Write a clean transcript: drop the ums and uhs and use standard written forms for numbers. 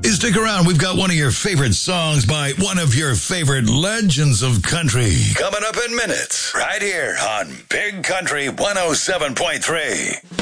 Stick around. We've got one of your favorite songs by one of your favorite legends of country coming up in minutes right here on Big Country 107.3.